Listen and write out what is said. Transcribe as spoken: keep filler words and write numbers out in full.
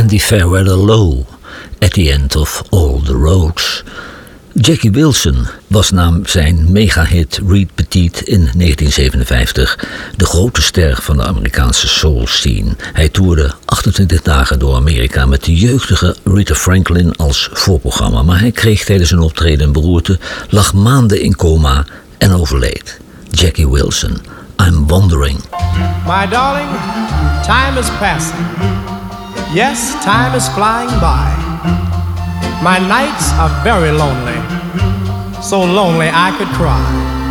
Andy Fairweather Low, At the End of All the Roads. Jackie Wilson was na zijn megahit Reed Petite in negentien zevenenvijftig de grote ster van de Amerikaanse soul scene. Hij toerde achtentwintig dagen door Amerika met de jeugdige Rita Franklin als voorprogramma, maar hij kreeg tijdens een optreden een beroerte, lag maanden in coma en overleed. Jackie Wilson, I'm Wondering. My darling, time is passing. Yes, time is flying by. My nights are very lonely, so lonely I could cry.